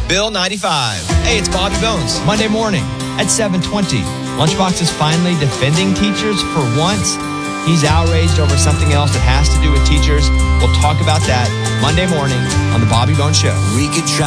Bill 95. Hey, it's Bobby Bones. Monday morning at 7:20. Lunchbox is finally defending teachers for once. He's outraged over something else that has to do with teachers. We'll talk about that Monday morning on the Bobby Bones Show. We could try